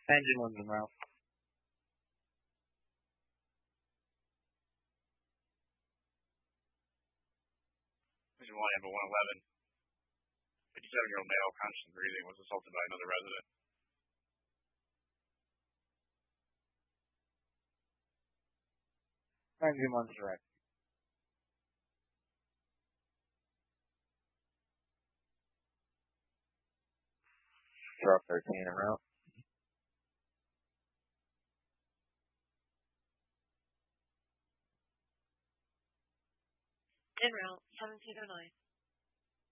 Engine 1's en route. Engine 1, Amber 111. 57-year-old male, conscious and breathing, was assaulted by another resident. Engine 1's direct. Truck 13 en route. En route, 7209.